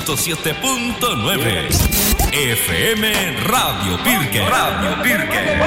107.9 FM Radio Pirque. Radio Pirque.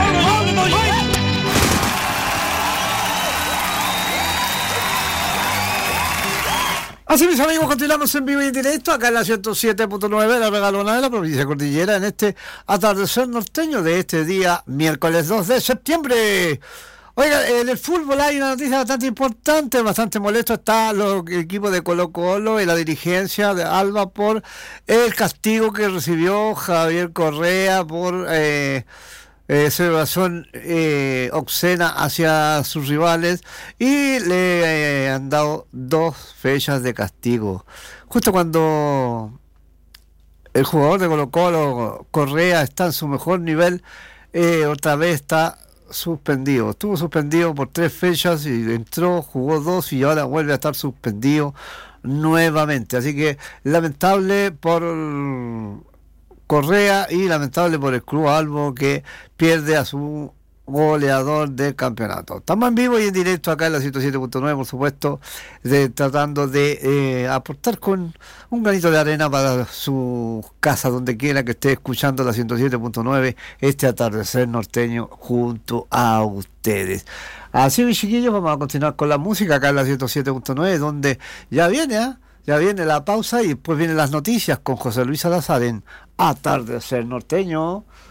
Así, mis amigos, continuamos en vivo y en directo acá en la 107.9, la regalona de la provincia de Cordillera, en este atardecer norteño de este día, miércoles 2 de septiembre. Oiga, en el fútbol hay una noticia bastante importante, bastante molesto está el equipo de Colo-Colo y la dirigencia de Alba por el castigo que recibió Javier Correa por celebración obscena hacia sus rivales y le han dado 2 fechas de castigo. Justo cuando el jugador de Colo-Colo, Correa, está en su mejor nivel, otra vez está suspendido. Estuvo suspendido por 3 fechas y entró, jugó 2 y ahora vuelve a estar suspendido nuevamente. Así que lamentable por Correa y lamentable por el Club Albo, que pierde a su goleador del campeonato. Estamos en vivo y en directo acá en la 107.9, por supuesto, tratando de aportar con un granito de arena para su casa, donde quiera que esté escuchando la 107.9 este atardecer norteño junto a ustedes. Así, mis chiquillos, vamos a continuar con la música acá en la 107.9, donde ya viene la pausa y después vienen las noticias con José Luis Salazar en Atardecer Norteño.